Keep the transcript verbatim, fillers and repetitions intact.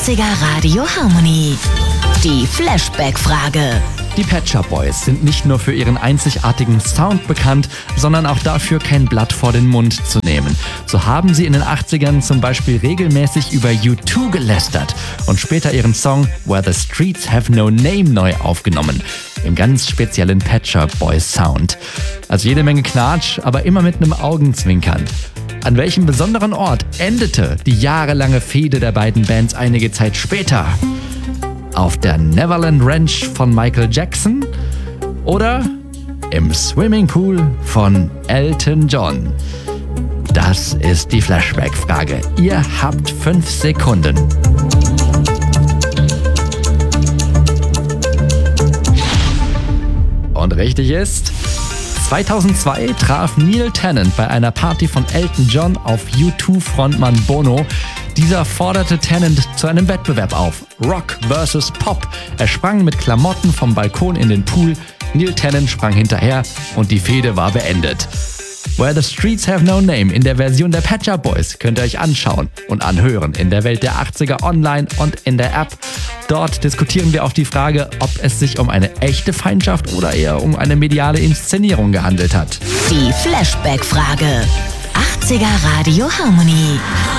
achtziger Radio Harmony. Die Flashback-Frage. Die Pet Shop Boys sind nicht nur für ihren einzigartigen Sound bekannt, sondern auch dafür, kein Blatt vor den Mund zu nehmen. So haben sie in den achtzigern zum Beispiel regelmäßig über U zwei gelästert und später ihren Song Where the Streets Have No Name neu aufgenommen. Im ganz speziellen Pet Shop Boys Sound. Also jede Menge Knatsch, aber immer mit einem Augenzwinkern. An welchem besonderen Ort endete die jahrelange Fehde der beiden Bands einige Zeit später? Auf der Neverland Ranch von Michael Jackson oder im Swimmingpool von Elton John? Das ist die Flashback-Frage. Ihr habt fünf Sekunden. Und richtig ist, zweitausendzwei traf Neil Tennant bei einer Party von Elton John auf U zwei Frontmann Bono. Dieser forderte Tennant zu einem Wettbewerb auf. Rock versus Pop. Er sprang mit Klamotten vom Balkon in den Pool. Neil Tennant sprang hinterher und die Fehde war beendet. Where the Streets Have No Name in der Version der Pet Shop Boys könnt ihr euch anschauen und anhören in der Welt der achtziger online und in der App. Dort diskutieren wir auch die Frage, ob es sich um eine echte Feindschaft oder eher um eine mediale Inszenierung gehandelt hat. Die Flashback-Frage. achtziger Radio Harmony.